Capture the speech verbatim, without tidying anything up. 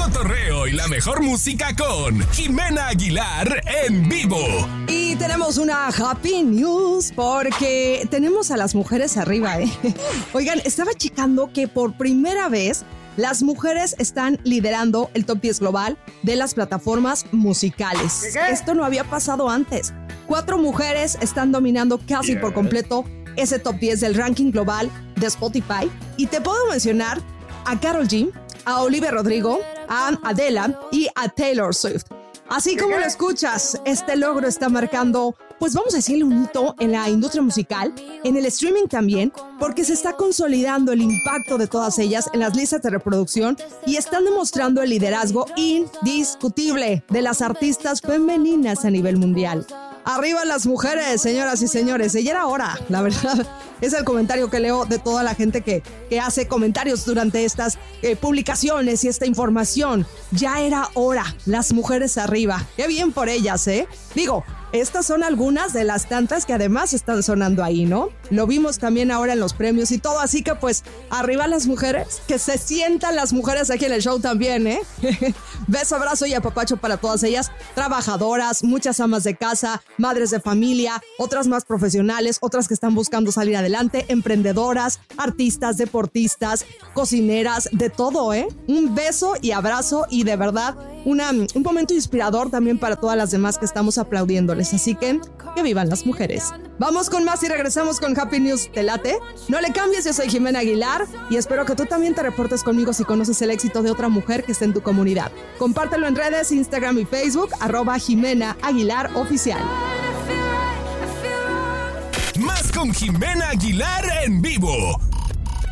cotorreo y la mejor música con Jimena Aguilar en vivo. Y tenemos una happy news porque tenemos a las mujeres arriba, ¿eh? Oigan, estaba checando que por primera vez las mujeres están liderando el top diez global de las plataformas musicales. ¿Qué? Esto no había pasado antes. Cuatro mujeres están dominando casi yeah. por completo ese top diez del ranking global de Spotify. Y te puedo mencionar a Karol G, a Olivia Rodrigo, a Adele y a Taylor Swift. Así como lo escuchas, este logro está marcando, pues vamos a decirle un hito en la industria musical, en el streaming también, porque se está consolidando el impacto de todas ellas en las listas de reproducción y están demostrando el liderazgo indiscutible de las artistas femeninas a nivel mundial. Arriba las mujeres, señoras y señores. Ya era hora, la verdad. Es el comentario que leo de toda la gente que, que hace comentarios durante estas eh, publicaciones y esta información. Ya era hora, las mujeres arriba. Qué bien por ellas, ¿eh? Digo, estas son algunas de las tantas que además están sonando ahí, ¿no? Lo vimos también ahora en los premios y todo, así que pues arriba las mujeres, que se sientan las mujeres aquí en el show también, ¿eh? Beso, abrazo y apapacho para todas ellas, trabajadoras, muchas amas de casa, madres de familia, otras más profesionales, otras que están buscando salir adelante, emprendedoras, artistas, deportistas, cocineras, de todo, ¿eh? Un beso y abrazo y de verdad una, un momento inspirador también para todas las demás que estamos aplaudiéndoles. Así que, que vivan las mujeres. Vamos con más y regresamos con Happy News. ¿Te late? No le cambies, yo soy Jimena Aguilar y espero que tú también te reportes conmigo si conoces el éxito de otra mujer que esté en tu comunidad. Compártelo en redes, Instagram y Facebook, arroba Jimena Aguilar Oficial. Más con Jimena Aguilar en vivo.